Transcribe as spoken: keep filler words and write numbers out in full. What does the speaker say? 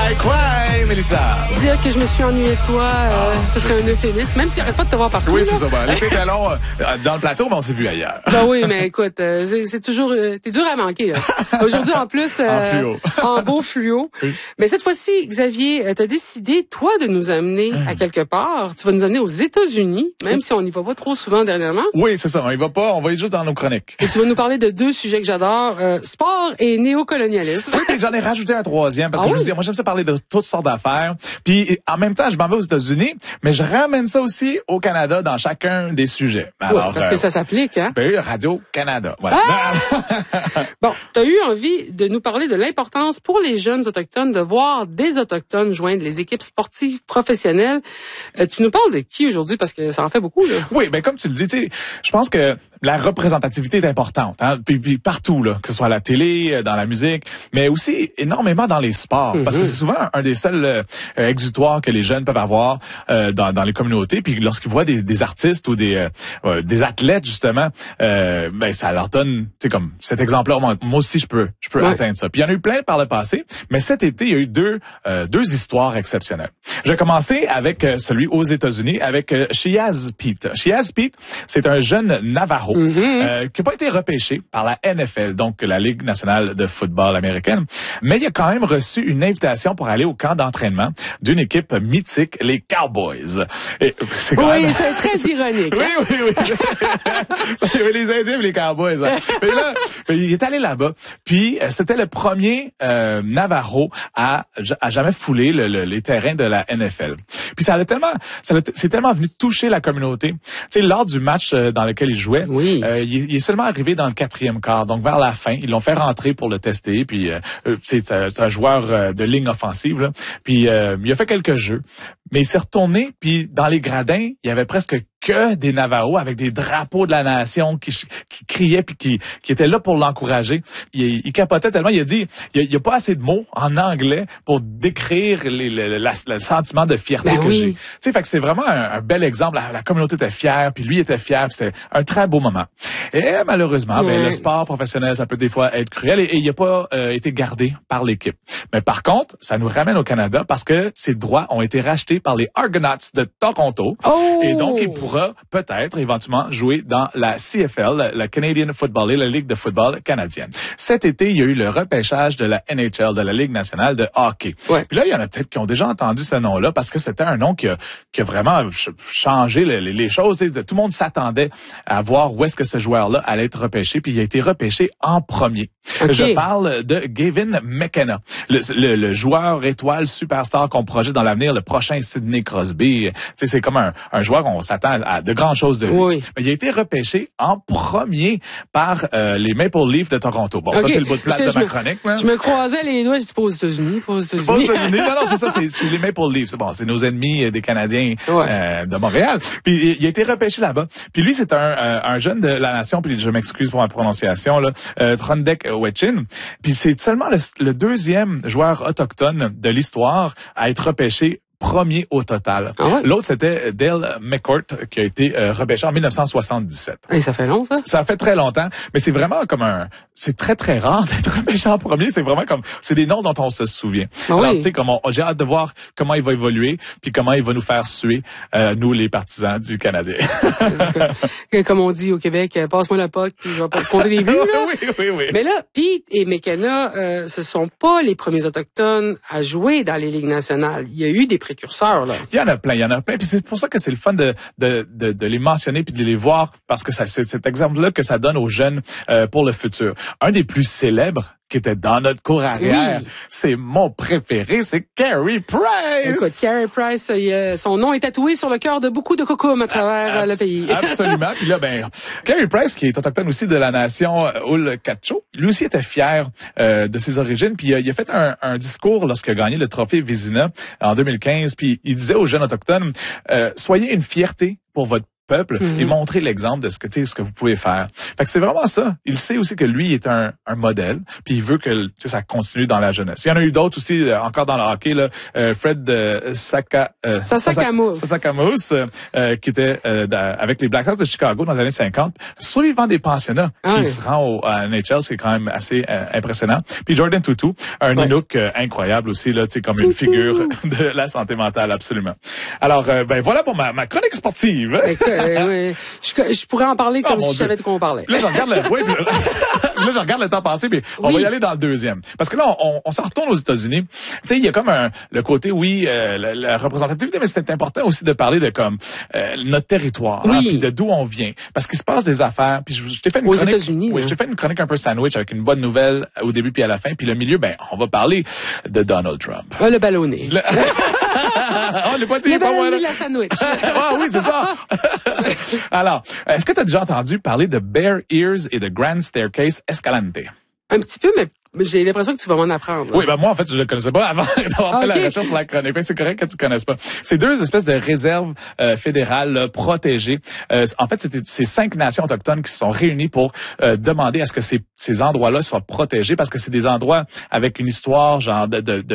Cry, cry, Mélissa. Dire que je me suis ennuyée de toi, euh, ah, ce serait un euphémisme, même s'il n'y aurait pas de te voir partout. Oui, là. c'est ça. Bon, l'été était long euh, dans le plateau, mais on s'est vu ailleurs. Ben oui, mais écoute, euh, c'est, c'est toujours... Euh, t'es dur à manquer. Là. Aujourd'hui, en plus... Euh, en fluo. En beau fluo. Oui. Mais cette fois-ci, Xavier, euh, t'as décidé, toi, de nous amener hum. à quelque part. Tu vas nous amener aux États-Unis, même si on n'y va pas trop souvent dernièrement. Oui, c'est ça. On y va pas, on va y juste dans nos chroniques. Et tu vas nous parler de deux sujets que j'adore, euh, sport et néocolonialisme. Oui, puis j'en ai rajouté un troisième, parce que ah, je me oui? dis, moi, j'aime ça parler de toutes sortes d'affaires. Puis, en même temps, je m'en vais aux États-Unis, mais je ramène ça aussi au Canada dans chacun des sujets. Alors, oui, parce euh, que ça s'applique, hein? Ben, Radio-Canada. Voilà. Ah! Bon, t'as eu envie de nous parler de l'importance pour les jeunes autochtones de voir des autochtones joindre les équipes sportives professionnelles. Euh, tu nous parles de qui aujourd'hui? Parce que ça en fait beaucoup, là. Oui, ben, comme tu le dis, tu sais, je pense que la représentativité est importante, hein, puis, puis partout, là, que ce soit à la télé, dans la musique, mais aussi énormément dans les sports, mm-hmm. parce que c'est souvent un des seuls euh, exutoires que les jeunes peuvent avoir euh, dans, dans les communautés, puis lorsqu'ils voient des, des artistes ou des euh, des athlètes justement, euh, ben ça leur donne, tu sais, comme cet exemple-là, moi, moi aussi je peux je peux ouais. atteindre ça. Puis il y en a eu plein par le passé, mais cet été il y a eu deux euh, deux histoires exceptionnelles. Je vais commencer avec euh, celui aux États-Unis avec euh, Shiaz Pete. Shiaz Pete, c'est un jeune Navajo. Mm-hmm. Euh, qui n'a pas été repêché par la N F L, donc la Ligue nationale de football américaine, mais il a quand même reçu une invitation pour aller au camp d'entraînement d'une équipe mythique, les Cowboys. Et c'est quand oui, même... c'est très ironique. Oui, oui, oui. Les Indiens et les Cowboys. Hein. Mais là, il est allé là-bas, puis c'était le premier euh, Navajo à, à jamais fouler le, le, les terrains de la N F L. Puis ça a tellement, ça a, c'est tellement venu toucher la communauté. Tu sais, lors du match dans lequel il jouait, oui. Euh, il, il est seulement arrivé dans le quatrième quart, donc vers la fin, ils l'ont fait rentrer pour le tester. Puis euh, c'est, c'est un joueur euh, de ligne offensive, là. Puis euh, il a fait quelques jeux, mais il s'est retourné. Puis dans les gradins, il y avait presque que des Navajos avec des drapeaux de la nation qui, qui criaient puis qui, qui étaient là pour l'encourager. Il, il capotait tellement. Il a dit, il n'y a, a pas assez de mots en anglais pour décrire les, les, la, le sentiment de fierté ben que oui. j'ai. Tu sais, fait que c'est vraiment un, un bel exemple. La, la communauté était fière, puis lui était fier. Puis c'était un très beau moment. Et malheureusement, ouais. ben, le sport professionnel, ça peut des fois être cruel et, et il n'a pas euh, été gardé par l'équipe. Mais par contre, ça nous ramène au Canada parce que ses droits ont été rachetés par les Argonauts de Toronto. Oh! Et donc, il pourra peut-être éventuellement jouer dans la C F L, la Canadian Football League, la Ligue de football canadienne. Cet été, il y a eu le repêchage de la N H L, de la Ligue nationale de hockey. Ouais. Puis là, il y en a peut-être qui ont déjà entendu ce nom-là parce que c'était un nom qui a, qui a vraiment changé les, les choses. Tout le monde s'attendait à voir où est-ce que ce joueur-là allait être repêché, puis il a été repêché en premier. Okay. Je parle de Gavin McKenna, le, le, le joueur étoile superstar qu'on projette dans l'avenir, le prochain Sidney Crosby. T'sais, c'est comme un, un joueur qu'on s'attend à de grandes choses de lui. Oui. Mais il a été repêché en premier par euh, les Maple Leafs de Toronto. Bon, okay. Ça, c'est le bout de plate de ma me, chronique. Là. Je me croisais les doigts, je dis pas aux États-Unis, pas aux États-Unis. Pas aux États-Unis. Non, non, c'est ça, c'est, c'est les Maple Leafs. Bon, c'est nos ennemis des Canadiens ouais. euh, de Montréal. Puis il a été repêché là-bas. Puis lui, c'est un, euh, un jeune de la nation, puis je m'excuse pour ma prononciation, là, euh, Trondek Wetchin. Puis c'est seulement le, le deuxième joueur autochtone de l'histoire à être repêché premier au total. Ah ouais? L'autre, c'était Dale McCourt, qui a été euh, repêché en dix-neuf cent soixante-dix-sept. Et ça fait long, ça? Ça fait très longtemps, mais c'est vraiment comme un... C'est très, très rare d'être repêché en premier. C'est vraiment comme... C'est des noms dont on se souvient. Ah Alors, oui. tu sais, comme on, j'ai hâte de voir comment il va évoluer, puis comment il va nous faire suer, euh, nous, les partisans du Canadien. Comme on dit au Québec, passe-moi la poque, puis je vais pas te compter des vues, là. Oui, oui, oui. Mais là, Pete et McKenna, euh, ce sont pas les premiers Autochtones à jouer dans les ligues nationales. Il y a eu des précurseurs, là. Il y en a plein, il y en a plein. Puis c'est pour ça que c'est le fun de, de, de, de les mentionner puis de les voir, parce que ça, c'est cet exemple-là que ça donne aux jeunes euh, pour le futur. Un des plus célèbres, qui était dans notre cour arrière, oui. C'est mon préféré, c'est Carey Price. Écoute, Carey Price, il, euh, son nom est tatoué sur le cœur de beaucoup de cocoums à travers Abs- le pays. Absolument. Puis là, ben, Carey Price, qui est autochtone aussi de la nation Ulkacho, lui aussi était fier euh, de ses origines. Puis euh, il a fait un, un discours lorsqu'il a gagné le trophée Vézina en deux mille quinze. Puis il disait aux jeunes autochtones, euh, soyez une fierté pour votre peuple mm-hmm. et montrer l'exemple de ce que tu sais, ce que vous pouvez faire. Fait que c'est vraiment ça. Il sait aussi que lui est un, un modèle, puis il veut que tu sais, ça continue dans la jeunesse. Il y en a eu d'autres aussi, euh, encore dans le hockey, là, euh, Fred euh, Saka, euh, Sasakamoose, Sasakamoose euh, qui était euh, avec les Blackhawks de Chicago dans les années cinquante, survivant des pensionnats, ah, qui oui. se rend au à N H L, c'est quand même assez euh, impressionnant. Puis Jordan Tootoo, un ouais. Inuk euh, incroyable aussi là, tu sais, comme une figure de la santé mentale absolument. Alors euh, ben voilà pour ma, ma chronique sportive. Écoute, euh, oui. je, je pourrais en parler comme oh, si je savais de quoi on parlait. Là, je regarde le, oui, puis, là, je regarde le temps passé, puis on oui. va y aller dans le deuxième. Parce que là, on, on s'en retourne aux États-Unis. Tu sais, il y a comme un, le côté, oui, euh, la, la représentativité, mais c'est important aussi de parler de comme euh, notre territoire, oui. hein, puis de d'où on vient. Parce qu'il se passe des affaires. Puis je, je t'ai fait une aux chronique. États-Unis. Oui, hein. je t'ai fait une chronique un peu sandwich avec une bonne nouvelle au début puis à la fin. Puis le milieu, ben, on va parler de Donald Trump. Ah, le ballonné. Le... oh, le le ballonné de la sandwich. Ah oui, c'est ça. Alors, est-ce que tu as déjà entendu parler de Bear Ears et de Grand Staircase Escalante? Un petit peu, mais j'ai l'impression que tu vas m'en apprendre. Là. Oui, ben moi, en fait, je ne le connaissais pas avant d'avoir ah, fait okay. la recherche sur la chronique. C'est correct que tu ne connaisses pas. C'est deux espèces de réserves euh, fédérales là, protégées. Euh, en fait, c'était ces cinq nations autochtones qui se sont réunies pour euh, demander à ce que ces, ces endroits-là soient protégés parce que c'est des endroits avec une histoire genre de, de, de